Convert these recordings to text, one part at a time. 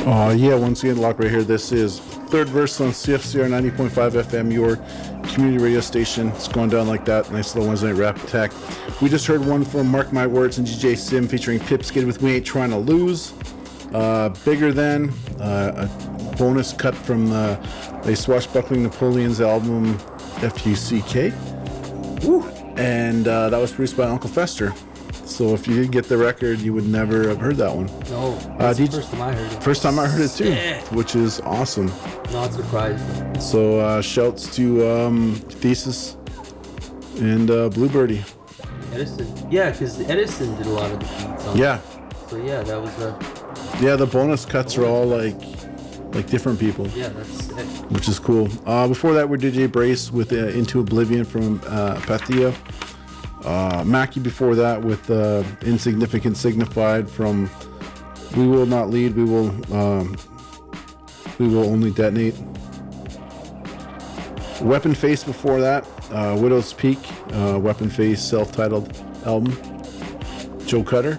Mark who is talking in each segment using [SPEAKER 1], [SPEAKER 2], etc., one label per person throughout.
[SPEAKER 1] Yeah, once again, lock right here. This is Third Verse on CFCR 90.5 FM, your community radio station. It's going down like that. Nice little Wednesday night rap attack. We just heard one from Mark My Words and DJ Sim featuring Pipskid with We Ain't Trying to Lose. Bigger Than, a bonus cut from the Swashbuckling Napoleon's album FUCK. Woo. And that was produced by Uncle Fester. So if you did get the record, you would never have heard that one.
[SPEAKER 2] No, that's the first time I heard it.
[SPEAKER 1] First time I heard it too, which is awesome.
[SPEAKER 2] Not surprised.
[SPEAKER 1] So shouts to Thesis and Bluebirdie.
[SPEAKER 2] Edison. Yeah, because Edison did a lot of the beats on
[SPEAKER 1] Yeah.
[SPEAKER 2] So yeah, that was
[SPEAKER 1] Yeah, the bonus cuts are all like different people.
[SPEAKER 2] Yeah, that's it.
[SPEAKER 1] Which is cool. Before that, we're DJ Brace with Into Oblivion from Pathia. Mackie before that with Insignificant Signified from We Will Not Lead, We Will Only Detonate. Weapon Face before that, Widow's Peak, Weapon Face self-titled album. Joe Cutter.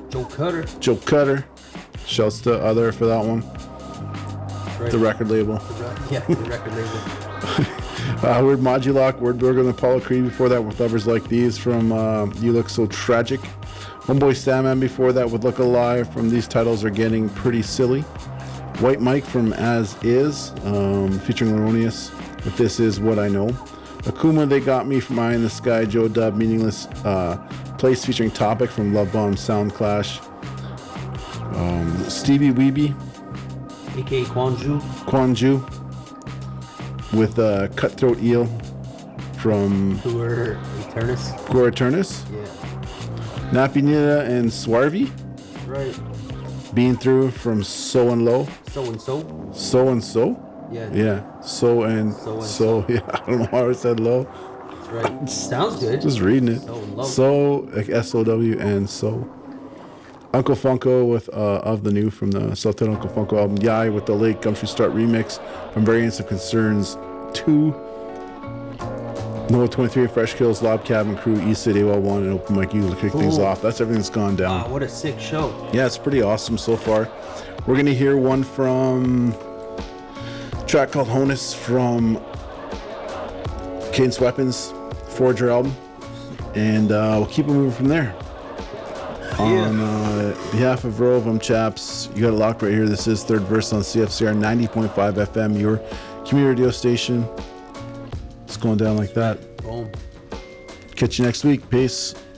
[SPEAKER 1] Shouts to Other for that one. Right. The record label.
[SPEAKER 2] The record label.
[SPEAKER 1] Word Modulock, Word Burger, and Apollo Creed before that with Lovers Like These from You Look So Tragic. Homeboy Sandman before that with Look Alive from These Titles Are Getting Pretty Silly. White Mike from As Is, featuring Erroneous with This Is What I Know. Akuma, They Got Me from Eye in the Sky. Joe Dub, Meaningless Place featuring Topic from Love Bomb Sound Clash. Stevie Weeby,
[SPEAKER 2] aka
[SPEAKER 1] Kwanju with Cutthroat Eel from
[SPEAKER 2] Gura
[SPEAKER 1] Eternus.
[SPEAKER 2] Yeah.
[SPEAKER 1] Nappy Nita and Swarvy.
[SPEAKER 2] Right.
[SPEAKER 1] Being Through from So and Low.
[SPEAKER 2] So and So.
[SPEAKER 1] So and So?
[SPEAKER 2] Yeah.
[SPEAKER 1] Yeah. So and so. Yeah. I don't know why I said low.
[SPEAKER 2] That's right. Sounds good.
[SPEAKER 1] Just reading it.
[SPEAKER 2] So and Low.
[SPEAKER 1] So, like SOW and So. Uncle Funko with Of the New from the self-titled Uncle Funko album. Yai with the Late Gumtree Start remix from Variants of Concerns 2. Noah 23, Fresh Kills, Lob Cabin Crew, East City AWOL 1, and Open Mike U to kick things off. That's everything that's gone down.
[SPEAKER 2] Wow, what a sick show.
[SPEAKER 1] Yeah, it's pretty awesome so far. We're going to hear one from a track called Honus from Cadence Weapons, Forger album. And we'll keep it moving from there. On behalf of Rove, I'm Chaps. You got it locked right here. This is Third Verse on CFCR 90.5 FM, your community radio station. It's going down like that.
[SPEAKER 2] Boom.
[SPEAKER 1] Catch you next week. Peace.